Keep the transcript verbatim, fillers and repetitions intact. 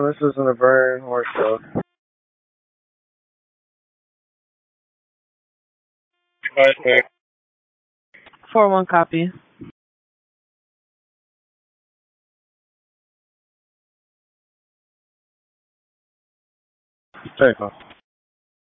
this isn't a burn or so. Okay. four one copy. Take off.